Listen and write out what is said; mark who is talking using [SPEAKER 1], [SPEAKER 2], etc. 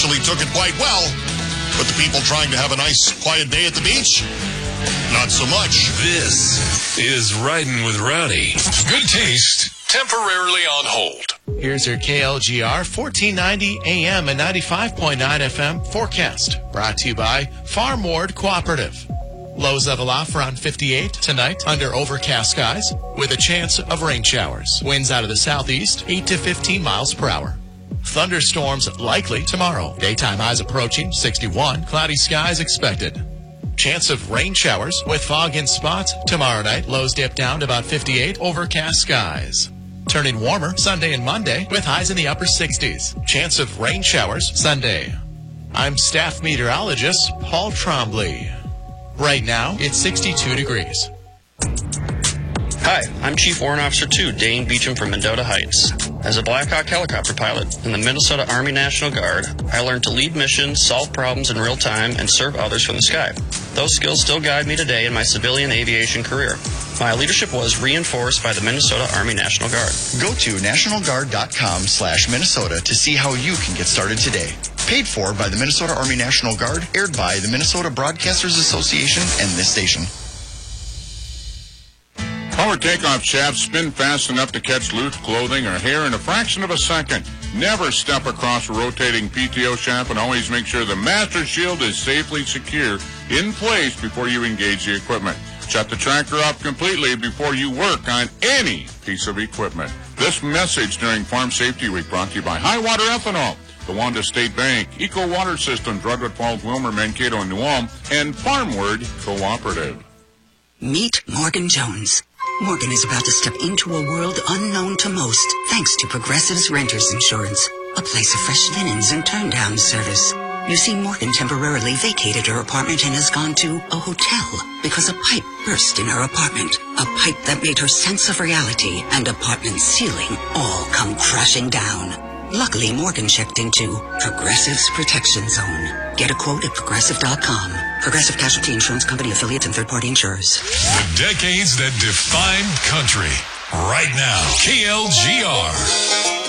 [SPEAKER 1] actually took it quite well. But the people trying to have a nice, quiet day at the beach, not so much.
[SPEAKER 2] This is Riding with Rowdy. Good taste, temporarily on hold.
[SPEAKER 3] Here's your KLGR 1490 AM and 95.9 FM forecast. Brought to you by Farm Ward Cooperative. Lows level off around 58 tonight under overcast skies with a chance of rain showers. Winds out of the southeast 8 to 15 miles per hour. Thunderstorms likely tomorrow. Daytime highs approaching 61. Cloudy skies expected. Chance of rain showers with fog in spots tomorrow night. Lows dip down to about 58. Overcast skies. Turning warmer Sunday and Monday with highs in the upper 60s. Chance of rain showers Sunday. I'm staff meteorologist Paul Trombley. Right now, it's 62 degrees.
[SPEAKER 4] Hi, I'm Chief Warrant Officer 2, Dane Beecham from Mendota Heights. As a Black Hawk helicopter pilot in the Minnesota Army National Guard, I learned to lead missions, solve problems in real time, and serve others from the sky. Those skills still guide me today in my civilian aviation career. My leadership was reinforced by the Minnesota Army National Guard.
[SPEAKER 5] Go to nationalguard.com/Minnesota to see how you can get started today. Paid for by the Minnesota Army National Guard, aired by the Minnesota Broadcasters Association and this station.
[SPEAKER 6] Power takeoff shafts spin fast enough to catch loose clothing or hair in a fraction of a second. Never step across a rotating PTO shaft, and always make sure the master shield is safely secure in place before you engage the equipment. Shut the tractor off completely before you work on any piece of equipment. This message during Farm Safety Week brought to you by High Water Ethanol, the Wanda State Bank, Eco Water Systems, Redwood Falls, Wilmer, Mankato, and New Ulm, and Farmward Cooperative.
[SPEAKER 7] Meet Morgan Jones. Morgan is about to step into a world unknown to most, thanks to Progressive's Renters Insurance, a place of fresh linens and turn-down service. You see, Morgan temporarily vacated her apartment and has gone to a hotel because a pipe burst in her apartment. A pipe that made her sense of reality and apartment ceiling all come crashing down. Luckily, Morgan checked into Progressive's Protection Zone. Get a quote at Progressive.com. Progressive Casualty Insurance Company, affiliates, and third-party insurers.
[SPEAKER 2] The decades that defined country. Right now, KLGR.